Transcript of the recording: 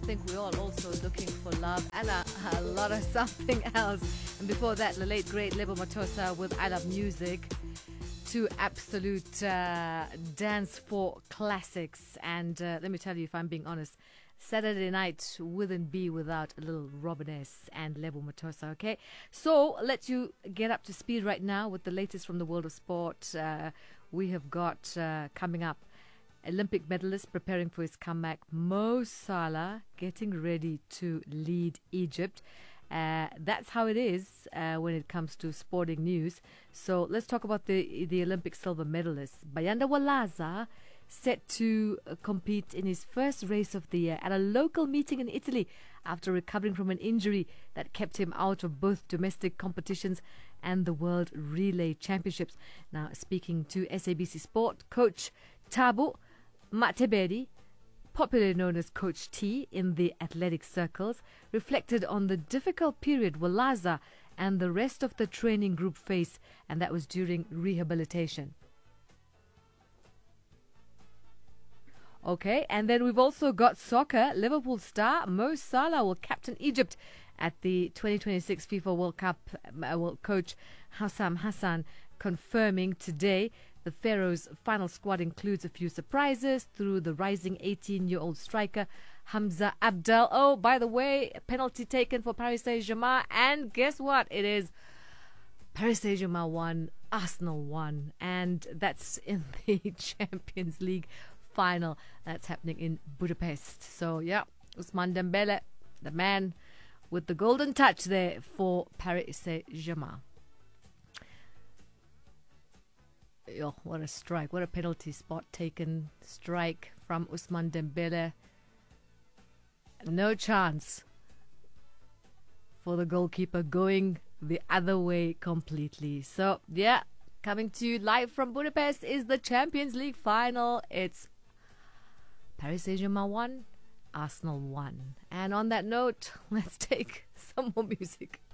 think we're all also looking for love and a lot of something else. And before that, the late great Lebo Mathosa with I Love Music. Two absolute dance floor classics. And let me tell you, if I'm being honest, Saturday night wouldn't be without a little Robin S. and Lebo Mathosa, okay? So let's you get up to speed right now with the latest from the world of sport. We have got coming up Olympic medalist preparing for his comeback, Mo Salah getting ready to lead Egypt. That's how it is when it comes to sporting news. So let's talk about the Olympic silver medalist. Bayanda Walaza set to compete in his first race of the year at a local meeting in Italy after recovering from an injury that kept him out of both domestic competitions and the World Relay Championships. Now, speaking to SABC Sport, Coach Thabo Matebedi, popularly known as Coach T in the athletic circles, reflected on the difficult period Walaza and the rest of the training group faced, and that was during rehabilitation. Okay, and then we've also got soccer. Liverpool star Mo Salah will captain Egypt at the 2026 FIFA World Cup. Coach Hassam Hassan confirming today the Pharaohs' final squad includes a few surprises through the rising 18-year-old striker Hamza Abdel. Oh, by the way, a penalty taken for Paris Saint-Germain, and guess what? It is Paris Saint-Germain 1, Arsenal 1, and that's in the Champions League final that's happening in Budapest. So yeah, Ousmane Dembele, the man with the golden touch there for Paris Saint-Germain. Oh, what a strike, what a penalty spot taken strike from Ousmane Dembele. No chance for the goalkeeper, going the other way completely. So yeah, coming to you live from Budapest is the Champions League final. It's Paris Saint-Germain 1, Arsenal 1. And on that note, let's take some more music.